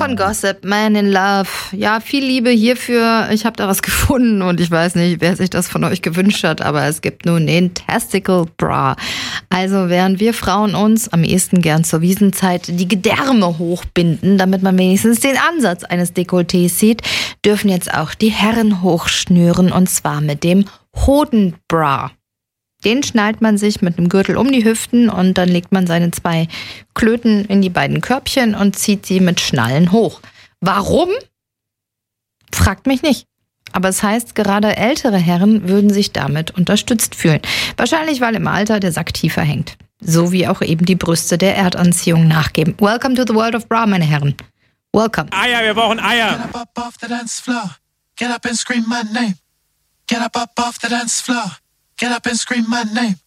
von Gossip, Man in Love. Ja, viel Liebe hierfür. Ich habe da was gefunden und ich weiß nicht, wer sich das von euch gewünscht hat, aber es gibt nun den Testicle Bra. Also während wir Frauen uns am ehesten gern zur Wiesenzeit die Gedärme hochbinden, damit man wenigstens den Ansatz eines Dekolletés sieht, dürfen jetzt auch die Herren hochschnüren und zwar mit dem Hodenbra. Den schnallt man sich mit einem Gürtel um die Hüften und dann legt man seine 2 Klöten in die beiden Körbchen und zieht sie mit Schnallen hoch. Warum? Fragt mich nicht. Aber es heißt, gerade ältere Herren würden sich damit unterstützt fühlen. Wahrscheinlich, weil im Alter der Sack tiefer hängt. So wie auch eben die Brüste der Erdanziehung nachgeben. Welcome to the world of bra, meine Herren. Welcome. Eier, wir brauchen Eier. Get up off the dance floor. Get up and scream my name. Get up off the dance floor. Get up and scream my name.